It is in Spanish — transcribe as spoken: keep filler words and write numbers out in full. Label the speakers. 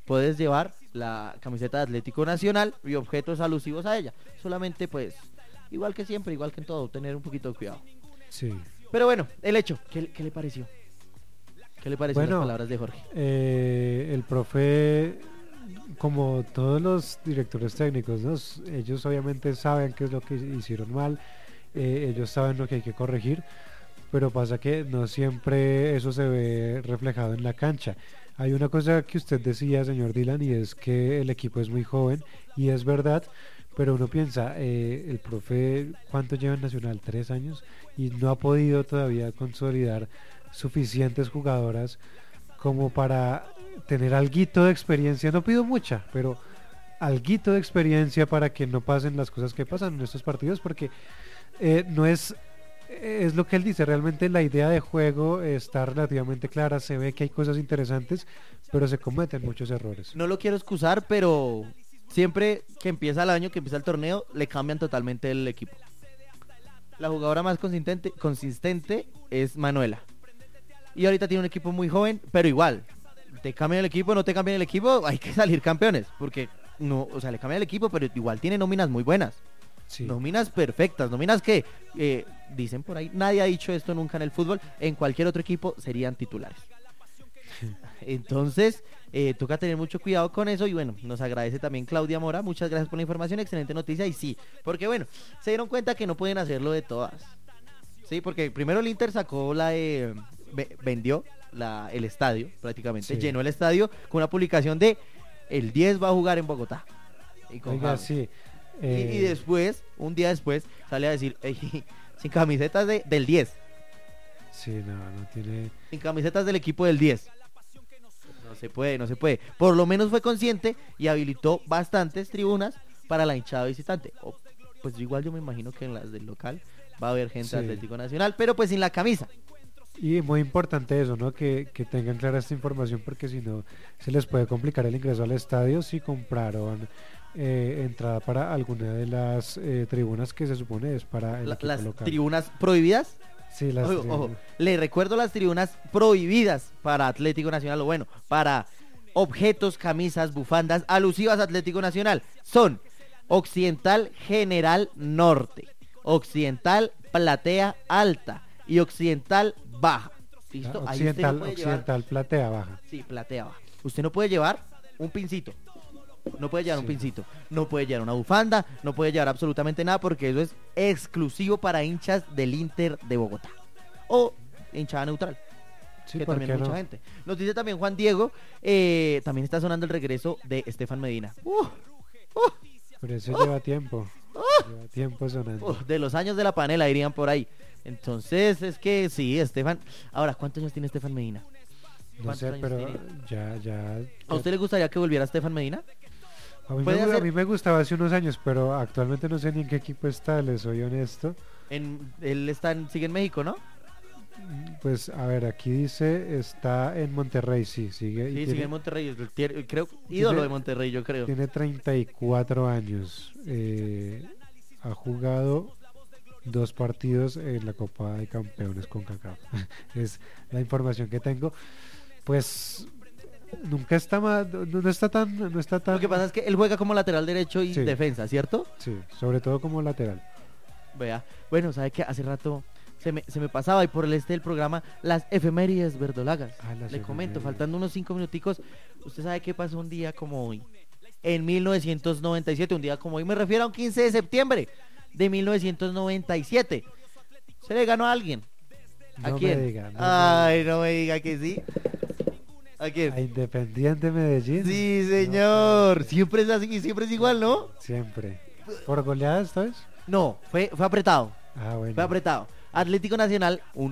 Speaker 1: puedes llevar la camiseta de Atlético Nacional y objetos alusivos a ella. Solamente pues, igual que siempre, igual que en todo, tener un poquito de cuidado.
Speaker 2: Sí.
Speaker 1: Pero bueno, el hecho, ¿qué, qué le pareció? ¿Qué le pareció
Speaker 2: Bueno,
Speaker 1: las palabras de Jorge?
Speaker 2: Eh, el profe, como todos los directores técnicos, ¿no? Ellos obviamente saben qué es lo que hicieron mal, eh, ellos saben lo que hay que corregir, pero pasa que no siempre eso se ve reflejado en la cancha. Hay una cosa que usted decía, señor Dylan, y es que el equipo es muy joven, y es verdad, pero uno piensa, eh, el profe, ¿cuánto lleva en Nacional? ¿Tres años? Y no ha podido todavía consolidar suficientes jugadoras como para tener alguito de experiencia. No pido mucha, pero alguito de experiencia para que no pasen las cosas que pasan en estos partidos, porque eh, no es es lo que él dice, realmente la idea de juego está relativamente clara, se ve que hay cosas interesantes, pero se cometen muchos errores.
Speaker 1: No lo quiero excusar, pero siempre que empieza el año, que empieza el torneo, le cambian totalmente el equipo. La jugadora más consistente, consistente es Manuela. Y ahorita tiene un equipo muy joven, pero igual, te cambian el equipo, no te cambian el equipo, hay que salir campeones, porque no, o sea, le cambian el equipo, pero igual tiene nóminas muy buenas. Sí. Nóminas perfectas, nóminas que eh, dicen por ahí, nadie ha dicho esto nunca en el fútbol, en cualquier otro equipo serían titulares. Entonces, eh, toca tener mucho cuidado con eso. Y bueno, nos agradece también Claudia Mora, muchas gracias por la información, excelente noticia. Y sí, porque bueno, se dieron cuenta que no pueden hacerlo de todas. Sí, porque primero el Inter sacó la de, eh, vendió la, el estadio, prácticamente, sí. Llenó el estadio con una publicación de el diez va a jugar en Bogotá. Y con
Speaker 2: Oiga, sí.
Speaker 1: Eh... Y, y después, un día después, sale a decir, hey, sin camisetas de, del diez.
Speaker 2: Sí, no, no tiene...
Speaker 1: Sin camisetas del equipo del diez. No se puede, no se puede. Por lo menos fue consciente y habilitó bastantes tribunas para la hinchada visitante. O, pues igual yo me imagino que en las del local va a haber gente sí. de Atlético Nacional, pero pues sin la camisa.
Speaker 2: Y muy importante eso, ¿no? Que, que tengan clara esta información, porque si no se les puede complicar el ingreso al estadio si compraron eh, entrada para alguna de las eh, tribunas que se supone es para el
Speaker 1: la,
Speaker 2: equipo
Speaker 1: las
Speaker 2: local.
Speaker 1: ¿Tribunas prohibidas?
Speaker 2: Sí, las
Speaker 1: ojo, ojo, le recuerdo las tribunas prohibidas para Atlético Nacional, o bueno, para objetos, camisas, bufandas alusivas a Atlético Nacional. Son Occidental General Norte, Occidental Platea Alta y Occidental Baja. ¿Listo?
Speaker 2: Ah,
Speaker 1: Ahí
Speaker 2: occidental,
Speaker 1: usted no puede
Speaker 2: occidental
Speaker 1: llevar...
Speaker 2: Platea Baja.
Speaker 1: Sí, Platea Baja. Usted no puede llevar un pincito. No puede llevar sí. un pincito, no puede llevar una bufanda, no puede llevar absolutamente nada, porque eso es exclusivo para hinchas del Inter de Bogotá o hinchada neutral, sí, que también hay mucha no? gente. Nos dice también Juan Diego, eh, también está sonando el regreso de Estefan Medina. Uh, uh,
Speaker 2: Pero eso uh, lleva tiempo, uh, lleva tiempo sonando.
Speaker 1: Uh, de los años de la panela, dirían por ahí. Entonces es que sí, Estefan. Ahora, ¿cuántos años tiene Estefan Medina?
Speaker 2: No sé, pero ya, ya, ya.
Speaker 1: ¿A usted le gustaría que volviera Estefan Medina?
Speaker 2: A mí, me, hacer... a mí me gustaba hace unos años, pero actualmente no sé ni en qué equipo está, le soy honesto.
Speaker 1: En, él está en, sigue en México, ¿no?
Speaker 2: Pues a ver, aquí dice, está en Monterrey, sí, sigue.
Speaker 1: Sí,
Speaker 2: y
Speaker 1: sigue
Speaker 2: tiene,
Speaker 1: en Monterrey, creo, ídolo
Speaker 2: tiene,
Speaker 1: de Monterrey, yo creo.
Speaker 2: Tiene treinta y cuatro años, eh, ha jugado dos partidos en la Copa de Campeones con CONCACAF. Es la información que tengo. Pues... nunca está más, no, no está tan no está tan
Speaker 1: lo que pasa es que él juega como lateral derecho y sí. defensa, ¿cierto?
Speaker 2: Sí, sobre todo como lateral.
Speaker 1: Vea, bueno, sabe que hace rato se me, se me pasaba, y por el este del programa, las efemérides verdolagas. Ah, le comento, faltando unos cinco minuticos. Usted sabe qué pasó un día como hoy en mil novecientos noventa y siete, un día como hoy, me refiero a un quince de septiembre de mil novecientos noventa y siete. Se le ganó a alguien. ¿A
Speaker 2: no
Speaker 1: quién?
Speaker 2: Me diga, no
Speaker 1: Ay,
Speaker 2: me
Speaker 1: no me diga que sí. ¿A quién?
Speaker 2: A Independiente Medellín.
Speaker 1: Sí, señor. No, siempre es así, siempre es igual, ¿no?
Speaker 2: Siempre. ¿Por goleada esta vez?
Speaker 1: No, fue, fue apretado.
Speaker 2: Ah, bueno.
Speaker 1: Fue apretado. Atlético Nacional, un